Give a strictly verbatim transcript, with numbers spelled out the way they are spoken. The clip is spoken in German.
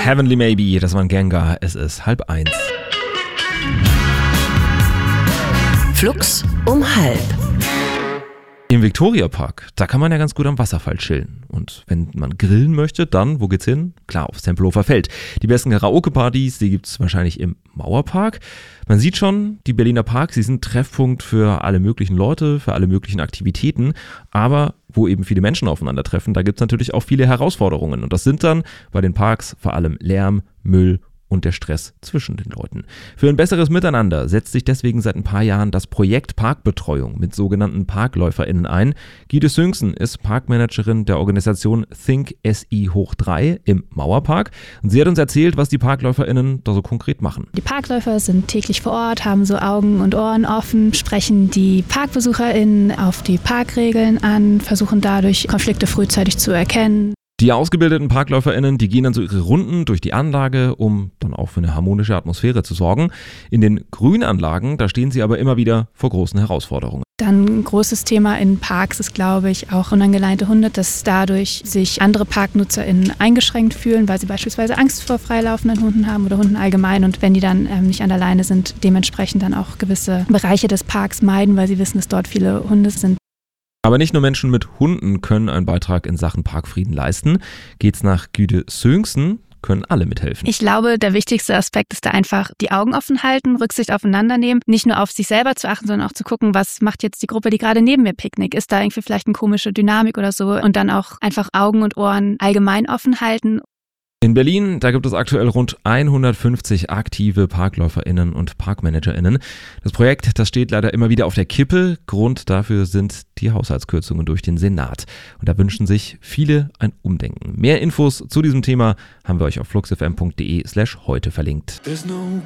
Heavenly Maybe, das war ein Gengar. Es ist halb eins. Flux um halb. Im Viktoriapark, da kann man ja ganz gut am Wasserfall chillen. Und wenn man grillen möchte, dann, wo geht's hin? Klar, aufs Tempelhofer Feld. Die besten Karaoke-Partys, die gibt's wahrscheinlich im Mauerpark. Man sieht schon, die Berliner Parks, die sind Treffpunkt für alle möglichen Leute, für alle möglichen Aktivitäten. Aber wo eben viele Menschen aufeinandertreffen, da gibt's natürlich auch viele Herausforderungen. Und das sind dann bei den Parks vor allem Lärm, Müll und der Stress zwischen den Leuten. Für ein besseres Miteinander setzt sich deswegen seit ein paar Jahren das Projekt Parkbetreuung mit sogenannten ParkläuferInnen ein. Gyde Söngsen ist Parkmanagerin der Organisation Think S I hoch drei im Mauerpark. Und sie hat uns erzählt, was die ParkläuferInnen da so konkret machen. Die Parkläufer sind täglich vor Ort, haben so Augen und Ohren offen, sprechen die ParkbesucherInnen auf die Parkregeln an, versuchen dadurch Konflikte frühzeitig zu erkennen. Die ausgebildeten ParkläuferInnen, die gehen dann so ihre Runden durch die Anlage, um dann auch für eine harmonische Atmosphäre zu sorgen. In den Grünanlagen, da stehen sie aber immer wieder vor großen Herausforderungen. Dann ein großes Thema in Parks ist, glaube ich, auch unangeleinte Hunde, dass dadurch sich andere ParknutzerInnen eingeschränkt fühlen, weil sie beispielsweise Angst vor freilaufenden Hunden haben oder Hunden allgemein. Und wenn die dann ähm, nicht an der Leine sind, dementsprechend dann auch gewisse Bereiche des Parks meiden, weil sie wissen, dass dort viele Hunde sind. Aber nicht nur Menschen mit Hunden können einen Beitrag in Sachen Parkfrieden leisten. Geht's nach Gyde Söngsen, können alle mithelfen. Ich glaube, der wichtigste Aspekt ist da einfach die Augen offen halten, Rücksicht aufeinander nehmen, nicht nur auf sich selber zu achten, sondern auch zu gucken, was macht jetzt die Gruppe, die gerade neben mir picknickt. Ist da irgendwie vielleicht eine komische Dynamik oder so? Und dann auch einfach Augen und Ohren allgemein offen halten. In Berlin, da gibt es aktuell rund hundertfünfzig aktive ParkläuferInnen und ParkmanagerInnen. Das Projekt, das steht leider immer wieder auf der Kippe. Grund dafür sind die Haushaltskürzungen durch den Senat. Und da wünschen sich viele ein Umdenken. Mehr Infos zu diesem Thema haben wir euch auf fluxfm punkt de slash heute verlinkt.